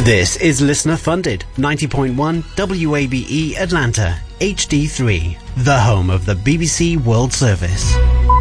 This is listener funded 90.1 WABE Atlanta HD3, the home of the BBC World Service.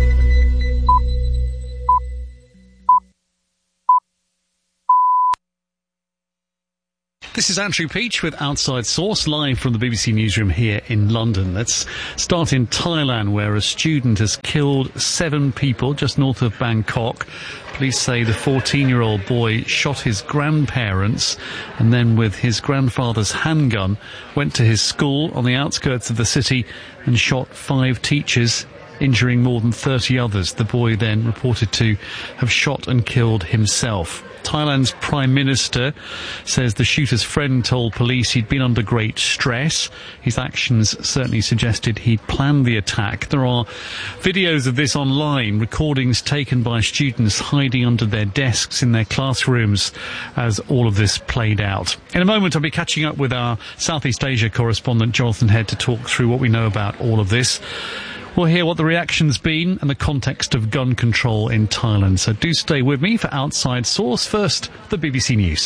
This is Andrew Peach with Outside Source, live from the BBC Newsroom here in London. Let's start in Thailand, where a student has killed 7 people just north of Bangkok. Police say the 14-year-old boy shot his grandparents and then, with his grandfather's handgun, went to his school on the outskirts of the city and shot 5 teachers, injuring more than 30 others. The boy then reported to have shot and killed himself. Thailand's Prime Minister says the shooter's friend told police he'd been under great stress. His actions certainly suggested he'd planned the attack. There are videos of this online, recordings taken by students hiding under their desks in their classrooms as all of this played out. In a moment, I'll be catching up with our Southeast Asia correspondent, Jonathan Head, to talk through what we know about all of this. We'll hear what the reaction's been and the context of gun control in Thailand. So do stay with me for Outside Source. First, the BBC News.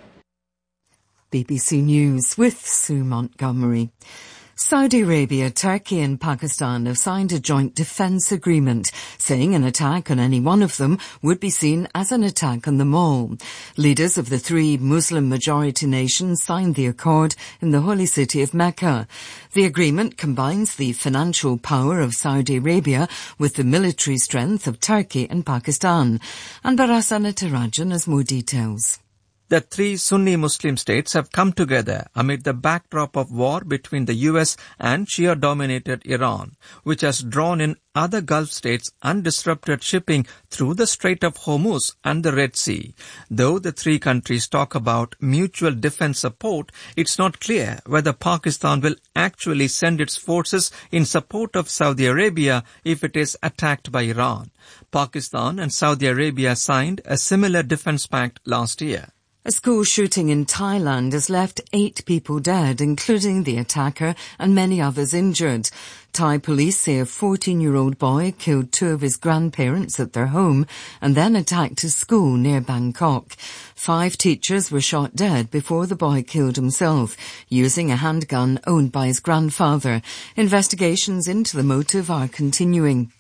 BBC News with Sue Montgomery. Saudi Arabia, Turkey and Pakistan have signed a joint defence agreement, saying an attack on any one of them would be seen as an attack on them all. Leaders of the 3 Muslim-majority nations signed the accord in the holy city of Mecca. The agreement combines the financial power of Saudi Arabia with the military strength of Turkey and Pakistan. And Barasana Tarajan has more details. The 3 Sunni Muslim states have come together amid the backdrop of war between the US and Shia-dominated Iran, which has drawn in other Gulf states and disrupted shipping through the Strait of Hormuz and the Red Sea. Though the 3 countries talk about mutual defense support, it's not clear whether Pakistan will actually send its forces in support of Saudi Arabia if it is attacked by Iran. Pakistan and Saudi Arabia signed a similar defense pact last year. A school shooting in Thailand has left 8 people dead, including the attacker, and many others injured. Thai police say a 14-year-old boy killed 2 of his grandparents at their home and then attacked a school near Bangkok. 5 teachers were shot dead before the boy killed himself, using a handgun owned by his grandfather. Investigations into the motive are continuing.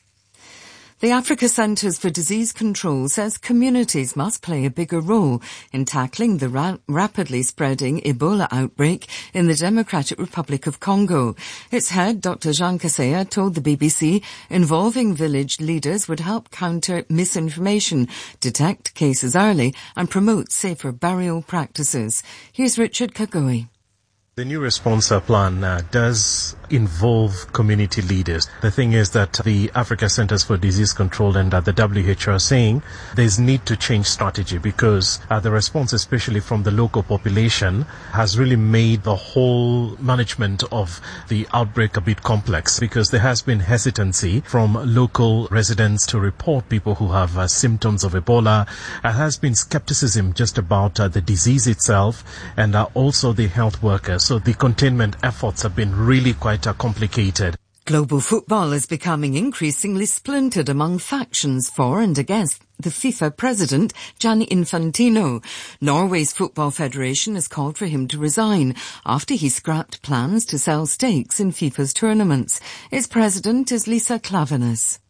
The Africa Centres for Disease Control says communities must play a bigger role in tackling the rapidly spreading Ebola outbreak in the Democratic Republic of Congo. Its head, Dr. Jean Kaseya, told the BBC involving village leaders would help counter misinformation, detect cases early and promote safer burial practices. Here's Richard Kagoi. The new response plan does involve community leaders. The thing is that the Africa Centers for Disease Control and the WHO are saying there's need to change strategy because the response, especially from the local population, has really made the whole management of the outbreak a bit complex because there has been hesitancy from local residents to report people who have symptoms of Ebola. There has been skepticism just about the disease itself and also the health workers. So the containment efforts have been really quite complicated. Global football is becoming increasingly splintered among factions for and against the FIFA president, Gianni Infantino. Norway's Football Federation has called for him to resign after he scrapped plans to sell stakes in FIFA's tournaments. Its president is Lisa Klaveness.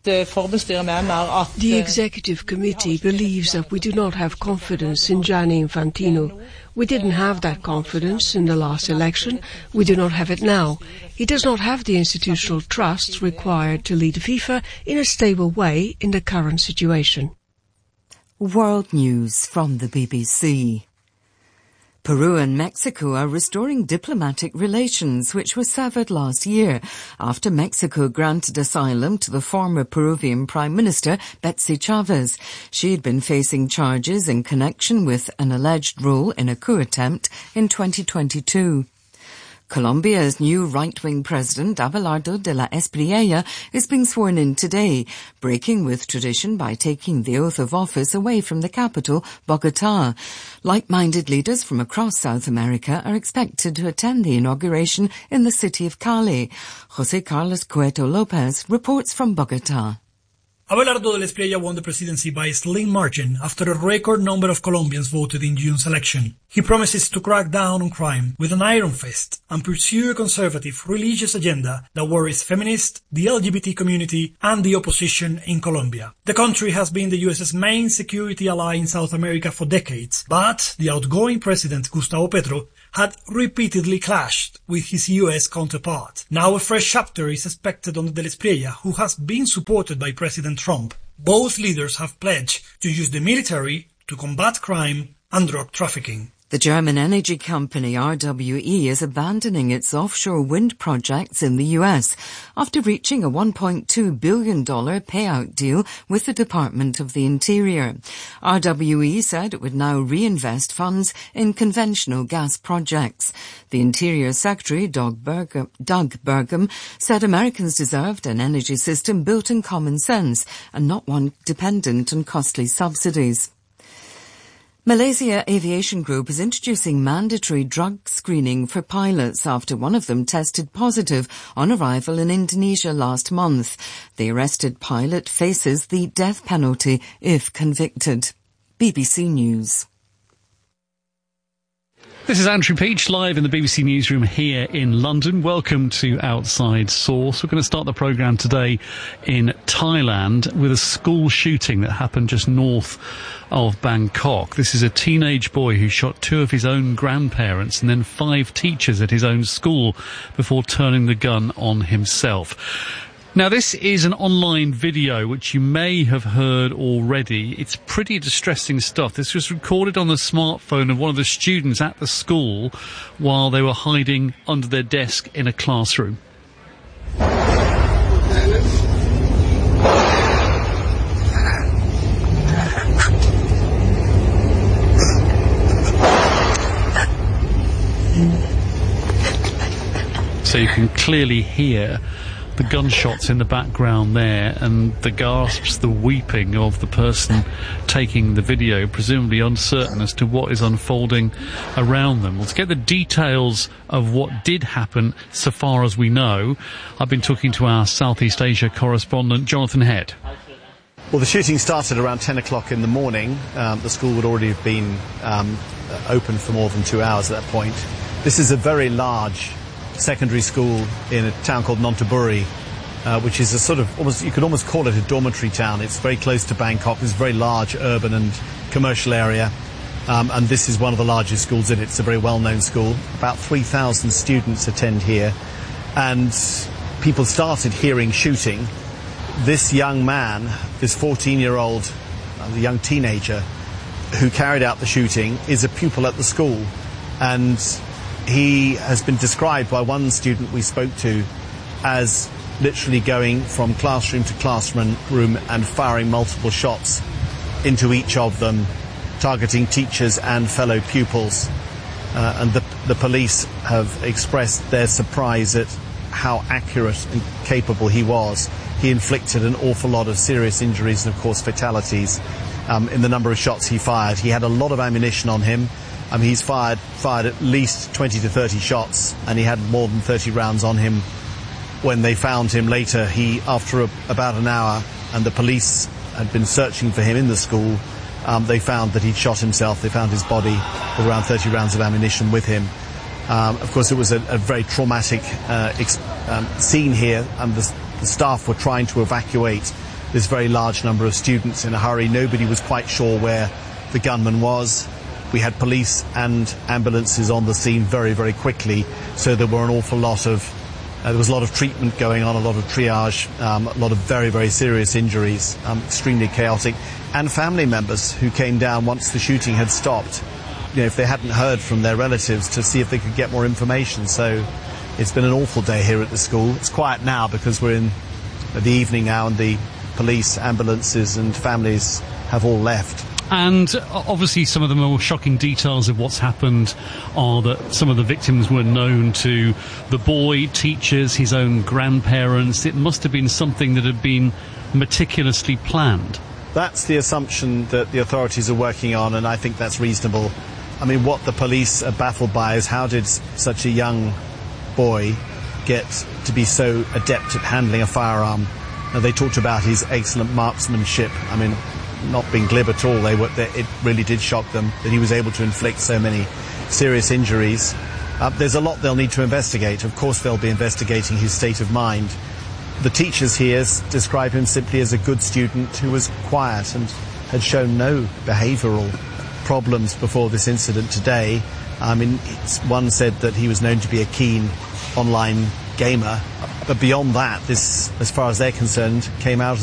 The executive committee believes that we do not have confidence in Gianni Infantino. We didn't have that confidence in the last election. We do not have it now. He does not have the institutional trust required to lead FIFA in a stable way in the current situation. World News from the BBC. Peru and Mexico are restoring diplomatic relations which were severed last year after Mexico granted asylum to the former Peruvian Prime Minister Betsy Chavez. She had been facing charges in connection with an alleged role in a coup attempt in 2022. Colombia's new right-wing president, Abelardo de la Espriella, is being sworn in today, breaking with tradition by taking the oath of office away from the capital, Bogotá. Like-minded leaders from across South America are expected to attend the inauguration in the city of Cali. José Carlos Cueto López reports from Bogotá. Abelardo del Espriella won the presidency by a slim margin after a record number of Colombians voted in June's election. He promises to crack down on crime with an iron fist and pursue a conservative religious agenda that worries feminists, the LGBT community, and the opposition in Colombia. The country has been the US's main security ally in South America for decades, but the outgoing president, Gustavo Petro, had repeatedly clashed with his US counterpart. Now a fresh chapter is expected on Del Espriella, who has been supported by President Trump. Both leaders have pledged to use the military to combat crime and drug trafficking. The German energy company RWE is abandoning its offshore wind projects in the US after reaching a $1.2 billion payout deal with the Department of the Interior. RWE said it would now reinvest funds in conventional gas projects. The Interior Secretary, Doug Burgum, said Americans deserved an energy system built on common sense and not one dependent on costly subsidies. Malaysia Aviation Group is introducing mandatory drug screening for pilots after one of them tested positive on arrival in Indonesia last month. The arrested pilot faces the death penalty if convicted. BBC News. This is Andrew Peach, live in the BBC Newsroom here in London. Welcome to Outside Source. We're going to start the programme today in Thailand with a school shooting that happened just north of Bangkok. This is a teenage boy who shot 2 of his own grandparents and then 5 teachers at his own school before turning the gun on himself. Now, this is an online video which you may have heard already. It's pretty distressing stuff. This was recorded on the smartphone of one of the students at the school while they were hiding under their desk in a classroom. So you can clearly hear the gunshots in the background there and the gasps, the weeping of the person taking the video, presumably uncertain as to what is unfolding around them. Well, to get the details of what did happen so far as we know, I've been talking to our Southeast Asia correspondent, Jonathan Head. Well, the shooting started around 10 o'clock in the morning. The school would already have been open for more than 2 hours at that point. This is a very large secondary school in a town called Nonthaburi, which is a sort of, you could almost call it a dormitory town. It's very close to Bangkok. It's a very large urban and commercial area, and this is one of the largest schools in it. It's a very well-known school. About 3,000 students attend here, and people started hearing shooting. This young man, this 14-year-old, the young teenager who carried out the shooting, is a pupil at the school, and he has been described by one student we spoke to as literally going from classroom to classroom and firing multiple shots into each of them, targeting teachers and fellow pupils. And the police have expressed their surprise at how accurate and capable he was. He inflicted an awful lot of serious injuries and, of course, fatalities in the number of shots he fired. He had a lot of ammunition on him. He's fired at least 20 to 30 shots, and he had more than 30 rounds on him. When they found him later, after about an hour, and the police had been searching for him in the school, they found that he'd shot himself. They found his body with around 30 rounds of ammunition with him. Of course, it was a very traumatic scene here, and the staff were trying to evacuate this very large number of students in a hurry. Nobody was quite sure where the gunman was. We had police and ambulances on the scene very, very quickly, so there were an awful lot of there was a lot of treatment going on, a lot of triage, a lot of very, very serious injuries, extremely chaotic, and family members who came down once the shooting had stopped, if they hadn't heard from their relatives, to see if they could get more information. So it's been an awful day here at the school. It's quiet now because we're in the evening now, and the police, ambulances and families have all left. And obviously some of the more shocking details of what's happened are that some of the victims were known to the boy, teachers, his own grandparents. It must have been something that had been meticulously planned. That's the assumption that the authorities are working on, and I think that's reasonable. What the police are baffled by is how did such a young boy get to be so adept at handling a firearm? They talked about his excellent marksmanship. I mean, not being glib at all, it really did shock them that he was able to inflict so many serious injuries. There's a lot they'll need to investigate. Of course, they'll be investigating his state of mind. The teachers here describe him simply as a good student who was quiet and had shown no behavioural problems before this incident today. One said that he was known to be a keen online gamer, but beyond that, this, as far as they're concerned, came out as